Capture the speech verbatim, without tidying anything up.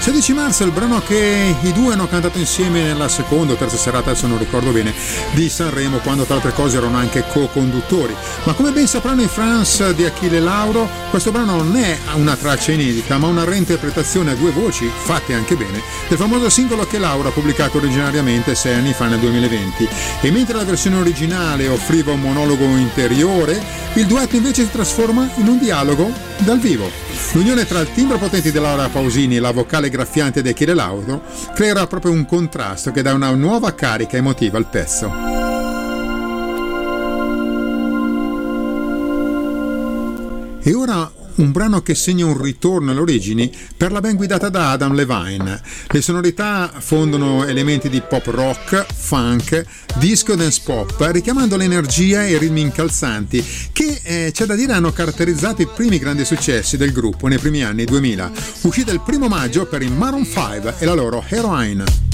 sedici marzo è il brano che i due hanno cantato insieme nella seconda o terza serata, adesso non ricordo bene, di Sanremo, quando tra altre cose erano anche co-conduttori. Ma come ben sapranno i fans di Achille Lauro, questo brano non è una traccia inedita, ma una reinterpretazione a due voci, fatte anche bene, del famoso singolo che Lauro ha pubblicato originariamente sei anni fa nel duemilaventi. E mentre la versione originale offriva un monologo interiore, il duetto invece si trasforma in un dialogo dal vivo. L'unione tra il timbro potente di Laura Pausini e la vocale graffiante di Achille Lauro creerà proprio un contrasto che dà una nuova carica emotiva al pezzo. E ora un brano che segna un ritorno alle origini per la ben guidata da Adam Levine. Le sonorità fondono elementi di pop rock, funk, disco e dance pop, richiamando l'energia e i ritmi incalzanti che, eh, c'è da dire, hanno caratterizzato i primi grandi successi del gruppo nei primi anni duemila. Uscita il primo maggio per i Maroon cinque e la loro Heroine.